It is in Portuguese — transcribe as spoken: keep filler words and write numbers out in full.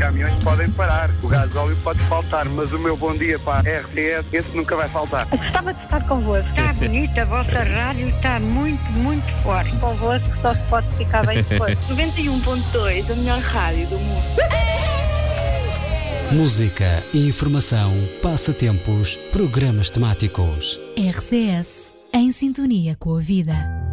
caminhões podem parar, o gasóleo pode faltar, mas o meu bom dia para a R T S, esse nunca vai faltar. Eu gostava de estar convosco. Está bonita, a vossa rádio está muito, muito forte. Convosco só se pode ficar bem depois. noventa e um ponto dois, a melhor rádio do mundo. Música, informação, passatempos, programas temáticos. R C S, em sintonia com a vida.